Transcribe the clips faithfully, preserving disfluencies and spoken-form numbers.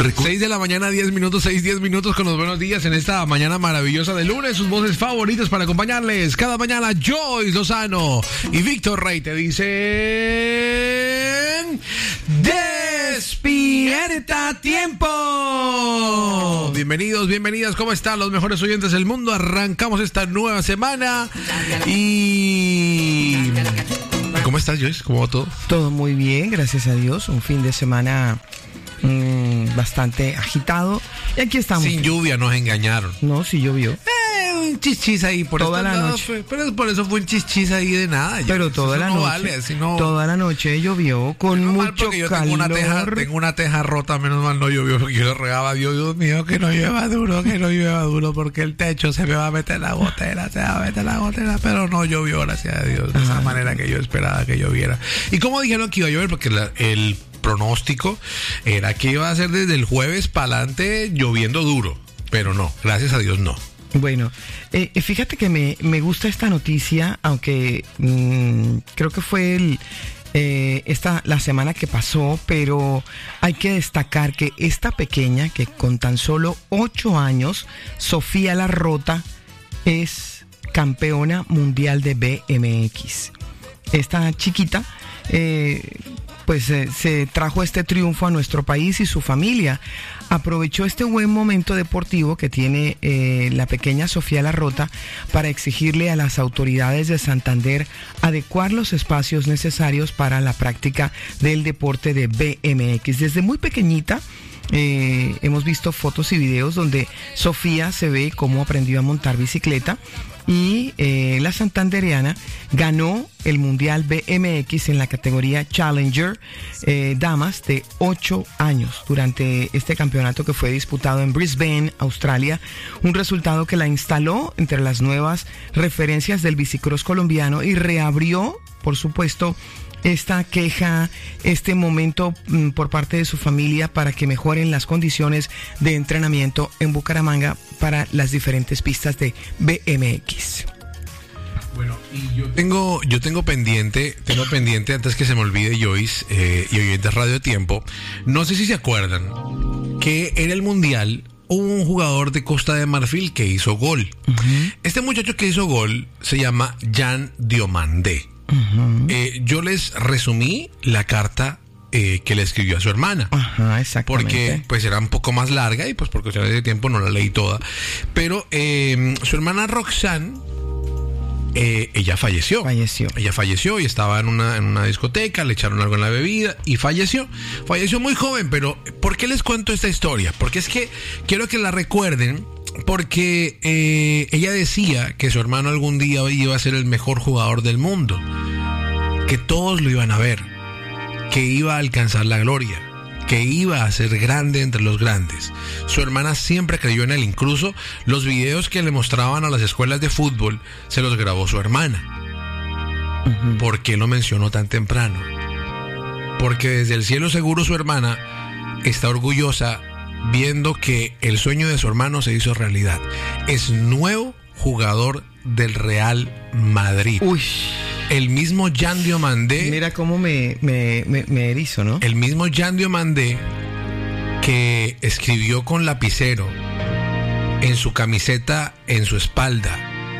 seis de la mañana, diez minutos, seis, diez minutos con los buenos días en esta mañana maravillosa de lunes. Sus voces favoritas para acompañarles cada mañana. Joyce Lozano y Víctor Rey te dicen... ¡Despierta a tiempo! Bienvenidos, bienvenidas. ¿Cómo están los mejores oyentes del mundo? Arrancamos esta nueva semana y... ¿Cómo estás, Joyce? ¿Cómo va todo? Todo muy bien, gracias a Dios. Un fin de semana mmm, bastante agitado. Y aquí estamos. Sin lluvia, nos engañaron. No, sí llovió. Eh, un chichis ahí. Por toda la noche. noche. Fue, pero por eso fue un chichis ahí de nada. Pero Joyce, toda la no noche. Vale, así no... Toda la noche llovió con menos mucho mal yo calor. Tengo una, teja, tengo una teja rota, menos mal no llovió, porque yo le regaba a Dios, Dios mío, que no llueva duro, que no llueva duro, porque el techo se me va a meter la gotera, se va a meter la gotera, pero no llovió, gracias a Dios, de Ajá. esa manera que yo esperaba que lloviera. ¿Y cómo dijeron que iba a llover? Porque la, el pronóstico era que iba a ser desde el jueves para adelante lloviendo duro, pero no, gracias a Dios no. Bueno, eh, fíjate que me, me gusta esta noticia, aunque mmm, creo que fue el, eh, esta, la semana que pasó, pero hay que destacar que esta pequeña, que con tan solo ocho años, Sofía Larrota, es campeona mundial de B M X. Esta chiquita... Eh, pues eh, se trajo este triunfo a nuestro país y su familia aprovechó este buen momento deportivo que tiene eh, la pequeña Sofía Larrota para exigirle a las autoridades de Santander adecuar los espacios necesarios para la práctica del deporte de B M X. Desde muy pequeñita eh, hemos visto fotos y videos donde Sofía se ve cómo aprendió a montar bicicleta. Y eh, la santandereana ganó el Mundial B M X en la categoría Challenger eh, Damas de ocho años durante este campeonato que fue disputado en Brisbane, Australia. Un resultado que la instaló entre las nuevas referencias del bicicross colombiano y reabrió, por supuesto, esta queja, este momento mm, por parte de su familia para que mejoren las condiciones de entrenamiento en Bucaramanga para las diferentes pistas de B M X. Bueno, y yo tengo, yo tengo pendiente, tengo pendiente antes que se me olvide, Joyce, eh, y oyentes Radio Tiempo, no sé si se acuerdan que en el Mundial hubo un jugador de Costa de Marfil que hizo gol. Uh-huh. Este muchacho que hizo gol se llama Jan Diomandé. Uh-huh. Eh, yo les resumí la carta eh, que le escribió a su hermana. Ajá, exactamente. Porque pues era un poco más larga y pues por cuestiones de tiempo no la leí toda. Pero eh, su hermana Roxanne, eh, ella falleció. Falleció. Ella falleció y estaba en una, en una discoteca, le echaron algo en la bebida y falleció. Falleció muy joven, pero ¿por qué les cuento esta historia? Porque es que quiero que la recuerden. Porque eh, ella decía que su hermano algún día iba a ser el mejor jugador del mundo, que todos lo iban a ver, que iba a alcanzar la gloria, que iba a ser grande entre los grandes. Su hermana siempre creyó en él, incluso los videos que le mostraban a las escuelas de fútbol se los grabó su hermana. Uh-huh. ¿Por qué lo mencionó tan temprano? Porque desde el cielo seguro su hermana está orgullosa viendo que el sueño de su hermano se hizo realidad. Es nuevo jugador del Real Madrid. Uy. El mismo Jan Diomandé. Mira cómo me, me, me, me erizo, ¿no? El mismo Jan Diomandé que escribió con lapicero en su camiseta, en su espalda,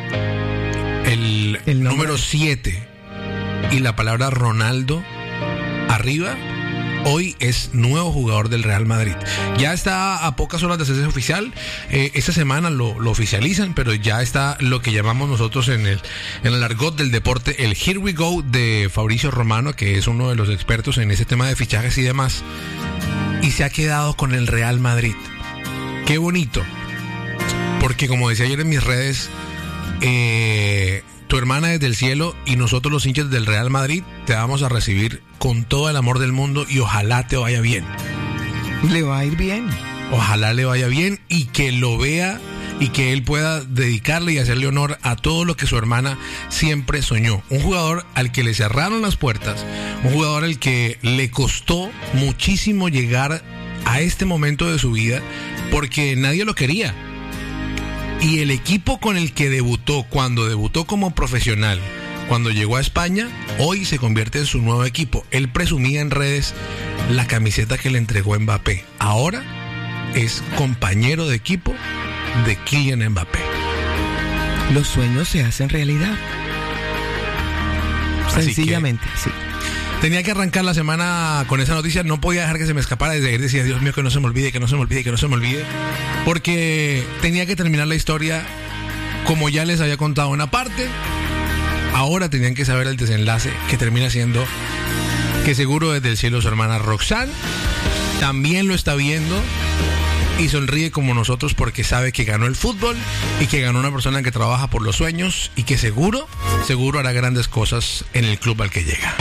el, el número siete y la palabra Ronaldo arriba. Hoy es nuevo jugador del Real Madrid. Ya está a pocas horas de hacerse oficial. Eh, esta semana lo, lo oficializan, pero ya está lo que llamamos nosotros en el, en el argot del deporte, el Here We Go de Fabricio Romano, que es uno de los expertos en ese tema de fichajes y demás. Y se ha quedado con el Real Madrid. Qué bonito. Porque como decía ayer en mis redes, eh, tu hermana desde el cielo y nosotros los hinchas del Real Madrid te vamos a recibir con todo el amor del mundo y ojalá te vaya bien. Le va a ir bien. Ojalá le vaya bien y que lo vea y que él pueda dedicarle y hacerle honor a todo lo que su hermana siempre soñó. Un jugador al que le cerraron las puertas, un jugador al que le costó muchísimo llegar a este momento de su vida porque nadie lo quería. Y el equipo con el que debutó, cuando debutó como profesional, cuando llegó a España, hoy se convierte en su nuevo equipo. Él presumía en redes la camiseta que le entregó Mbappé. Ahora es compañero de equipo de Kylian Mbappé. Los sueños se hacen realidad. Sencillamente, sí. Tenía que arrancar la semana con esa noticia, no podía dejar que se me escapara. Desde ayer decía, Dios mío, que no se me olvide, que no se me olvide, que no se me olvide. Porque tenía que terminar la historia como ya les había contado una parte. Ahora tenían que saber el desenlace, que termina siendo que seguro desde el cielo su hermana Roxanne también lo está viendo y sonríe como nosotros porque sabe que ganó el fútbol y que ganó una persona que trabaja por los sueños y que seguro, seguro hará grandes cosas en el club al que llega.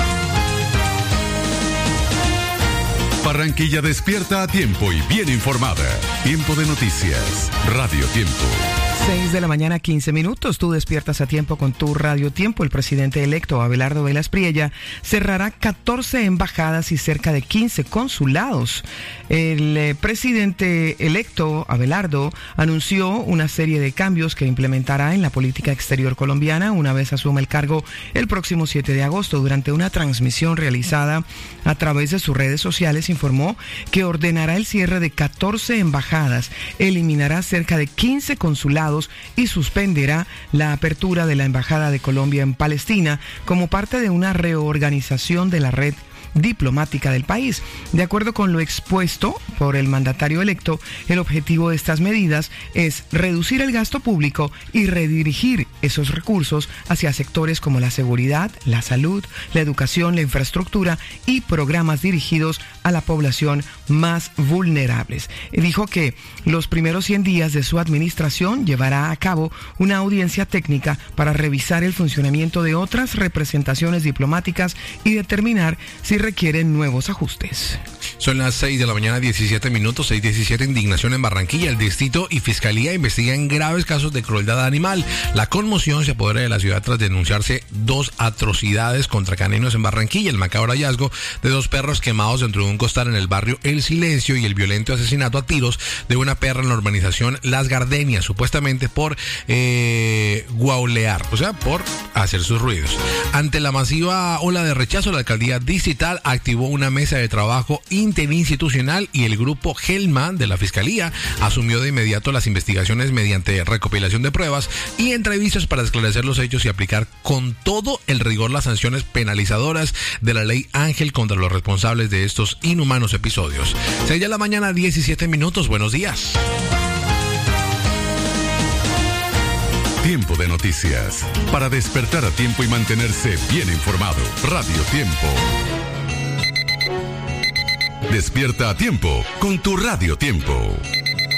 Barranquilla despierta a tiempo y bien informada. Tiempo de noticias. Radio Tiempo. seis de la mañana, quince minutos. Tú despiertas a tiempo con tu Radio Tiempo. El presidente electo, Abelardo Velas Priella, cerrará catorce embajadas y cerca de quince consulados. El eh, presidente electo, Abelardo, anunció una serie de cambios que implementará en la política exterior colombiana una vez asuma el cargo el próximo siete de agosto. Durante una transmisión realizada a través de sus redes sociales, informó que ordenará el cierre de catorce embajadas, eliminará cerca de quince consulados y suspenderá la apertura de la Embajada de Colombia en Palestina como parte de una reorganización de la red diplomática del país. De acuerdo con lo expuesto por el mandatario electo, el objetivo de estas medidas es reducir el gasto público y redirigir esos recursos hacia sectores como la seguridad, la salud, la educación, la infraestructura y programas dirigidos a la población más vulnerables. Dijo que los primeros cien días de su administración llevará a cabo una audiencia técnica para revisar el funcionamiento de otras representaciones diplomáticas y determinar si requieren nuevos ajustes. Son las seis de la mañana, diecisiete minutos, seis diecisiete, indignación en Barranquilla. El distrito y fiscalía investigan graves casos de crueldad animal. La conmoción se apodera de la ciudad tras denunciarse dos atrocidades contra caninos en Barranquilla. El macabro hallazgo de dos perros quemados dentro de un costal en el barrio El Silencio y el violento asesinato a tiros de una perra en la urbanización Las Gardenias, supuestamente por eh, guaulear, o sea, por hacer sus ruidos. Ante la masiva ola de rechazo, la alcaldía distrital activó una mesa de trabajo interinstitucional y el grupo Gelman de la Fiscalía asumió de inmediato las investigaciones mediante recopilación de pruebas y entrevistas para esclarecer los hechos y aplicar con todo el rigor las sanciones penalizadoras de la ley Ángel contra los responsables de estos inhumanos episodios. seis de la mañana, diecisiete minutos. Buenos días. Tiempo de noticias. Para despertar a tiempo y mantenerse bien informado. Radio Tiempo. Despierta a tiempo con tu Radio Tiempo.